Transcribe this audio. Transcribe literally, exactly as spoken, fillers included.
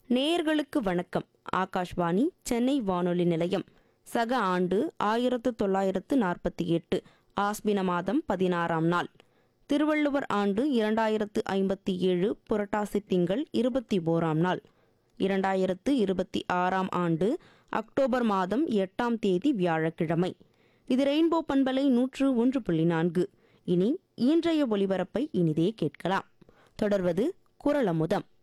நேயர்களுக்கு வணக்கம். ஆகாஷ்வாணி சென்னை வானொலி நிலையம். சக ஆண்டு ஆயிரத்து தொள்ளாயிரத்து நாற்பத்தி எட்டு ஆஸ்பின மாதம் பதினாறாம் நாள். திருவள்ளுவர் ஆண்டு இரண்டாயிரத்து ஐம்பத்தி ஏழு புரட்டாசி திங்கள் இருபத்தி ஓராம் நாள். இரண்டாயிரத்து இருபத்தி ஆறாம் ஆண்டு அக்டோபர் மாதம் எட்டாம் தேதி வியாழக்கிழமை. இது ரெயின்போ பண்பலை நூற்று ஒன்று புள்ளி நான்கு. இனி இன்றைய ஒலிபரப்பை இனிதே கேட்கலாம். தொடர்வது குரலமுதம்.